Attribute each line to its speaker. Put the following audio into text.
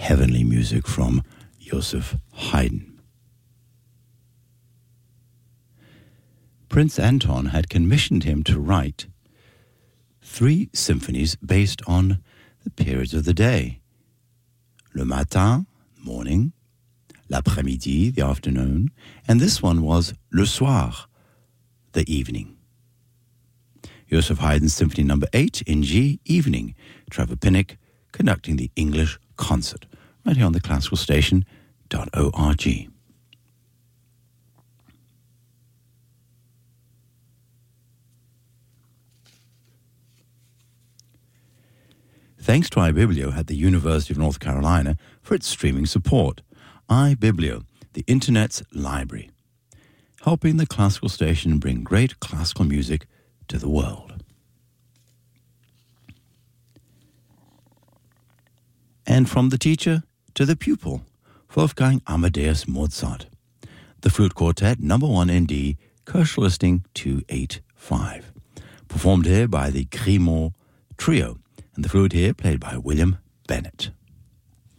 Speaker 1: heavenly music from Joseph Haydn. Prince Anton had commissioned him to write 3 symphonies based on the periods of the day. Le matin, morning, l'après-midi, the afternoon, and this one was le soir, the evening. Joseph Haydn's Symphony No. 8 in G, Evening, Trevor Pinnock conducting the English concert, right here on the classicalstation.org. Thanks to iBiblio at the University of North Carolina for its streaming support. iBiblio, the Internet's library, helping the classical station bring great classical music to the world. And from the teacher to the pupil, Wolfgang Amadeus Mozart. The Flute Quartet, No. 1 in D, Kochel listing 285. Performed here by the Grimaud Trio, and the flute here played by William Bennett.